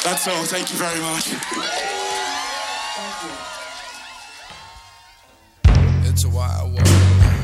That's all. Thank you very much. It's a wild world.